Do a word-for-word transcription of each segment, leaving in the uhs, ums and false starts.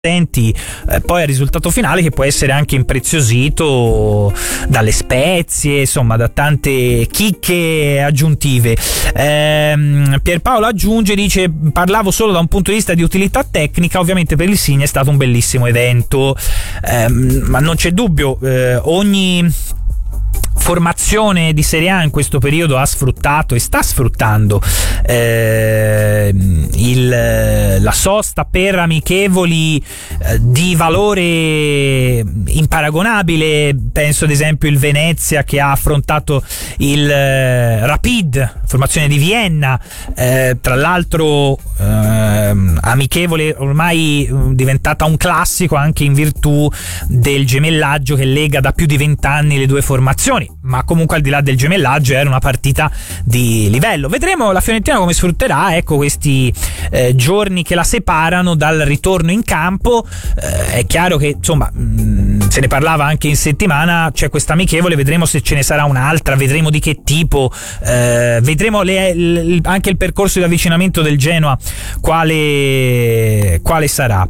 attenti eh, poi al risultato finale, che può essere anche impreziosito dalle spezie, insomma da tante chicche aggiuntive. ehm, Pierpaolo aggiunge, dice: parlavo solo da un punto di vista di utilità tecnica, ovviamente per il Signa è stato un bellissimo evento, ehm, ma non c'è dubbio, eh, ogni formazione di Serie A in questo periodo ha sfruttato e sta sfruttando eh, il, la sosta per amichevoli eh, di valore imparagonabile. Penso ad esempio il Venezia, che ha affrontato il eh, Rapid, formazione di Vienna, eh, tra l'altro eh, amichevole ormai diventata un classico anche in virtù del gemellaggio che lega da più di vent'anni le due formazioni. Ma comunque al di là del gemellaggio era una partita di livello. Vedremo la Fiorentina come sfrutterà, ecco, questi eh, giorni che la separano dal ritorno in campo. Eh, è chiaro che insomma mh, se ne parlava anche in settimana, c'è questa amichevole, vedremo se ce ne sarà un'altra, vedremo di che tipo, eh, vedremo le, le, anche il percorso di avvicinamento del Genoa quale, quale sarà.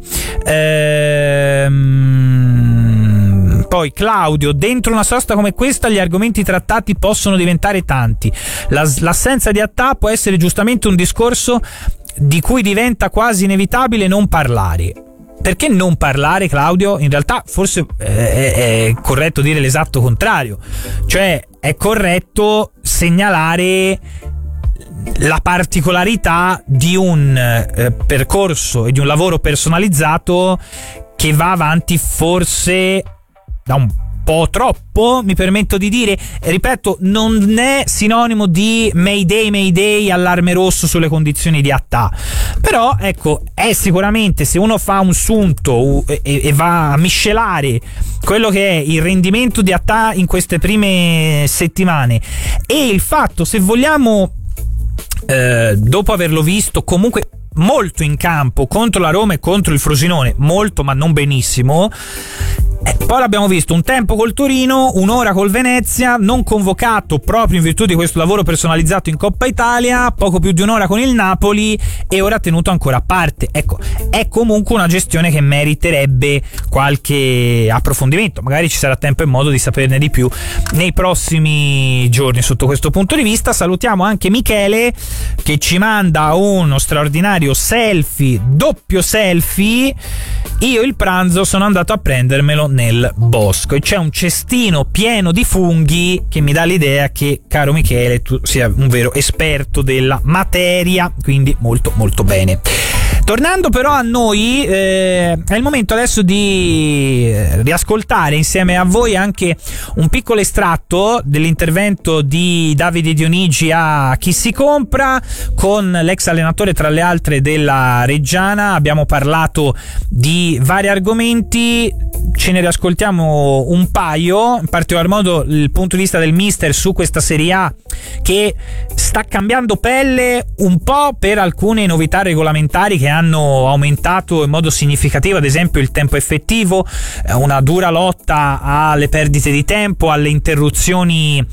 Ehm Poi Claudio: dentro una sosta come questa gli argomenti trattati possono diventare tanti. La, l'assenza di Attà può essere giustamente un discorso di cui diventa quasi inevitabile non parlare. Perché non parlare, Claudio? In realtà forse è, è corretto dire l'esatto contrario, cioè è corretto segnalare la particolarità di un eh, percorso e di un lavoro personalizzato che va avanti forse da un po' troppo, mi permetto di dire. Ripeto, non è sinonimo di Mayday Mayday, allarme rosso sulle condizioni di Attà, però ecco, è sicuramente, se uno fa un sunto e, e va a miscelare quello che è il rendimento di Attà in queste prime settimane e il fatto, se vogliamo, eh, dopo averlo visto comunque molto in campo contro la Roma e contro il Frosinone, molto ma non benissimo, Eh, poi l'abbiamo visto un tempo col Torino, un'ora col Venezia, non convocato proprio in virtù di questo lavoro personalizzato in Coppa Italia, poco più di un'ora con il Napoli e ora tenuto ancora a parte. Ecco, è comunque una gestione che meriterebbe qualche approfondimento, magari ci sarà tempo e modo di saperne di più nei prossimi giorni sotto questo punto di vista. Salutiamo anche Michele che ci manda uno straordinario selfie, doppio selfie. Io il pranzo sono andato a prendermelo nel bosco e c'è un cestino pieno di funghi che mi dà l'idea che, caro Michele, tu sia un vero esperto della materia, quindi molto molto bene. Tornando però a noi, eh, è il momento adesso di riascoltare insieme a voi anche un piccolo estratto dell'intervento di Davide Dionigi a Chi si compra con l'ex allenatore, tra le altre, della Reggiana. Abbiamo parlato di vari argomenti, ce ne riascoltiamo un paio, in particolar modo il punto di vista del mister su questa Serie A che sta cambiando pelle un po' per alcune novità regolamentari che hanno aumentato in modo significativo, ad esempio il tempo effettivo, una dura lotta alle perdite di tempo, alle interruzioni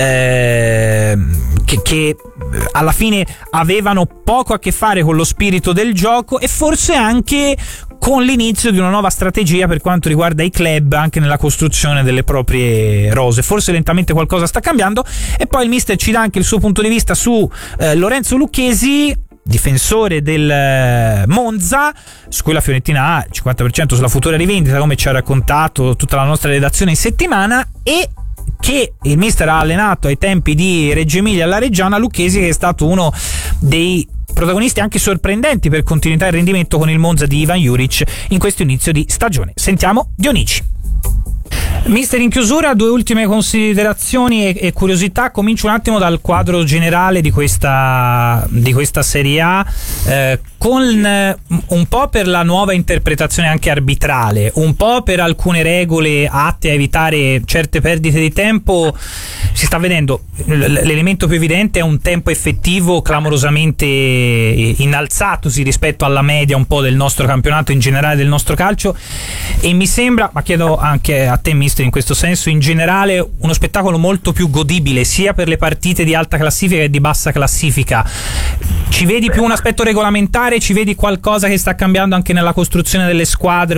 eh, che, che alla fine avevano poco a che fare con lo spirito del gioco e forse anche con l'inizio di una nuova strategia per quanto riguarda i club anche nella costruzione delle proprie rose. Forse lentamente qualcosa sta cambiando. E poi il mister ci dà anche il suo punto di vista su eh, Lorenzo Lucchesi, difensore del Monza, su cui la Fiorentina ha il cinquanta per cento sulla futura rivendita, come ci ha raccontato tutta la nostra redazione in settimana, e che il mister ha allenato ai tempi di Reggio Emilia alla Reggiana. Lucchesi, che è stato uno dei protagonisti anche sorprendenti per continuità e rendimento con il Monza di Ivan Juric in questo inizio di stagione. Sentiamo Dionigi. Mister, in chiusura due ultime considerazioni e, e curiosità. Comincio un attimo dal quadro generale di questa di questa Serie A, eh, con eh, un po' per la nuova interpretazione anche arbitrale, un po' per alcune regole atte a evitare certe perdite di tempo. Si sta vedendo, l'elemento più evidente è un tempo effettivo clamorosamente innalzatosi rispetto alla media un po' del nostro campionato, in generale del nostro calcio, e mi sembra, ma chiedo anche a te mister in questo senso, in generale uno spettacolo molto più godibile sia per le partite di alta classifica che di bassa classifica. Ci vedi più un aspetto regolamentare, ci vedi qualcosa che sta cambiando anche nella costruzione delle squadre,